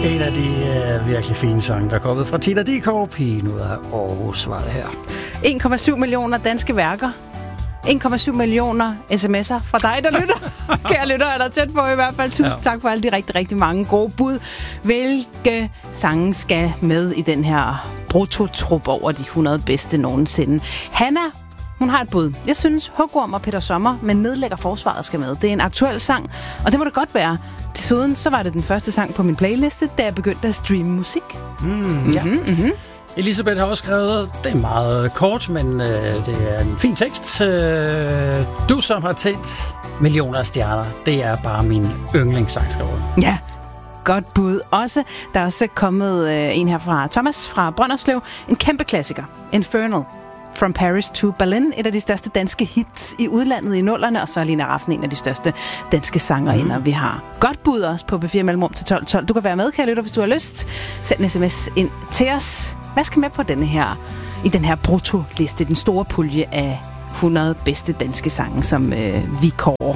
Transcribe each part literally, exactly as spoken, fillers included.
En af de uh, virkelig fine sange, der er kommet fra Tina Dickow, pigen ud af Aarhus, var det her. en komma syv millioner danske værker. en komma syv millioner sms'er fra dig, der lytter. Kære lytter, er der tæt på i hvert fald. Tusind ja. tak for alle de rigtig, rigtig mange gode bud. Hvilke sange skal med i den her brutotrup over de hundrede bedste nogensinde? Hanna, hun har et bud. Jeg synes, Hugorm og Peter Sommer med Nedlægger Forsvaret skal med. Det er en aktuel sang, og det må det godt være. Desuden så var det den første sang på min playliste, da jeg begyndte at streame musik. Mm, mm-hmm, ja. Mm-hmm. Elisabeth har også skrevet, det er meget kort, men øh, det er en fin tekst. Øh, du som har tændt millioner af stjerner, det er bare min yndlingssang, skriver hun. Ja, godt bud. Også, der er også kommet øh, en her fra Thomas fra Brønderslev. En kæmpe klassiker. Infernal. From Paris to Berlin, et af de største danske hits i udlandet i nullerne, og så er Lina Rafn en af de største danske sangerinder, mm. vi har. Godt bud også på B fire Mellemrum til tolv tolv. Du kan være med, kære lytter, hvis du har lyst. Send en sms ind til os. Hvad skal med på denne her, i den her brutoliste, den store pulje af hundrede bedste danske sange, som øh, vi kårer.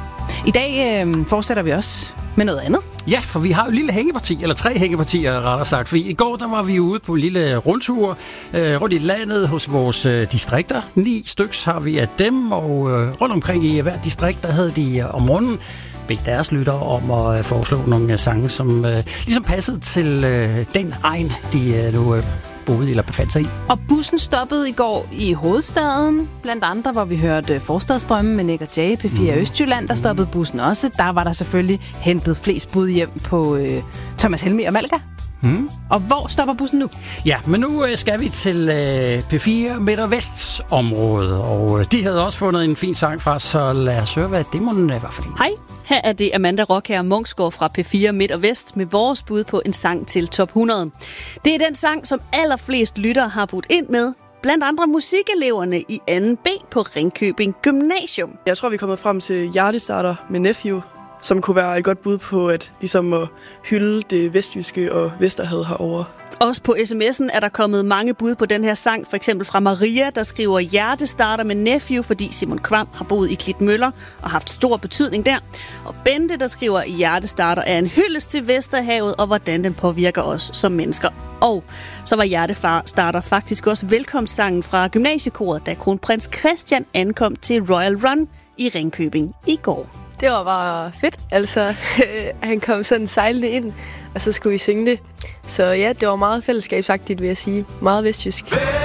I dag øh, fortsætter vi også med noget andet. Ja, for vi har jo et lille hængeparti, eller tre hængepartier rettere sagt. For i går der var vi ude på en lille rundtur øh, rundt i landet hos vores øh, distrikter. Ni styks har vi af dem, og øh, rundt omkring i hver distrikt, der havde de øh, om morgenen bedt deres lyttere om at øh, foreslå nogle øh, sange, som øh, ligesom passede til øh, den egen, de øh, nu øh, boede eller befandt sig i. Og bussen stoppede i går i hovedstaden, blandt andre, hvor vi hørte Forstadsdrømme med Nick og Jay, P fire mm. Østjylland, der stoppede bussen også. Der var der selvfølgelig hentet flest bud hjem på øh, Thomas Helmig og Malka. Mm. Og hvor stopper bussen nu? Ja, men nu øh, skal vi til øh, P fire Midt- og Vestområdet, og øh, de havde også fundet en fin sang fra, så lad os høre, hvad det må den øh, var for en. Hej, her er det Amanda Rockher Munksgaard fra P fire Midt- og Vest med vores bud på en sang til top hundrede. Det er den sang, som allerflest lyttere har budt ind med, blandt andre musikeleverne i anden B på Ringkøbing Gymnasium. Jeg tror, vi er kommet frem til Hjertestarter med Nephew, som kunne være et godt bud på at, ligesom at hylde det vestjyske og Vesterhavet herovre. Også på sms'en er der kommet mange bud på den her sang, for eksempel fra Maria, der skriver Hjertestarter med Nephew, fordi Simon Kvam har boet i Klitmøller og haft stor betydning der. Og Bente, der skriver Hjertestarter er en hyldest til Vesterhavet og hvordan den påvirker os som mennesker. Og så var Hjertestarter faktisk også velkomstsangen fra gymnasiekoret, da kronprins Christian ankom til Royal Run i Ringkøbing i går. Det var bare fedt. Altså, han kom sådan sejlende ind, og så skulle vi synge det. Så ja, det var meget fællesskabsagtigt, vil jeg sige. Meget vestjysk.